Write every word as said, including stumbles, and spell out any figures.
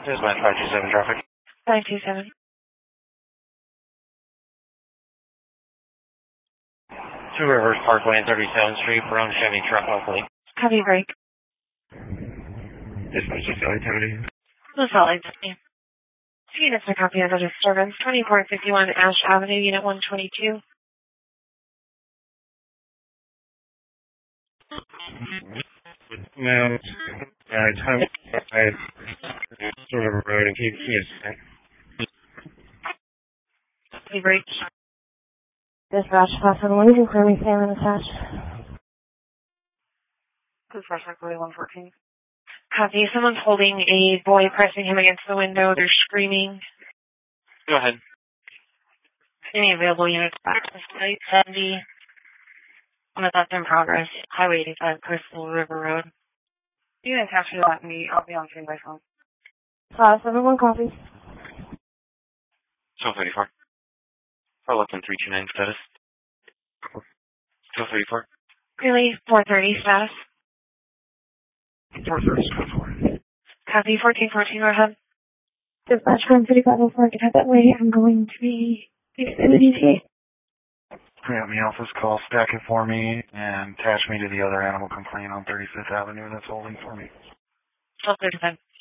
This is my five two seven traffic. five two seven. Two Rivers Parkway and thirty-seventh Street, brown Chevy truck locally. Heavy brake. This is just activity. No solid. Units a copy of the disturbance. twenty-four fifty-one Ash Avenue, Unit one twenty-two. No, uh, time five, River Road and keep yes. Heavy brake. Dispatch, class one, what is your query, Sam, and dispatch? Dispatch, query one fourteen. Copy. Someone's holding a boy, pressing him against the window. They're screaming. Go ahead. Any available units back to site seventy. On the that's in progress. Highway eighty-five, Coastal River Road. Units after that, me. I'll be on screen by phone. Class seven one copy. twelve thirty-four. Four eleven three two nine status. twelve thirty-four. Really, four thirty status. four thirty, four. Copy, fourteen fourteen, go ahead. Dispatch from City five oh four, get out that way. I'm going to be extended E T A. Grant me office call, stack it for me, and attach me to the other animal complaint on thirty-fifth Avenue that's holding for me. twelve thirty-five.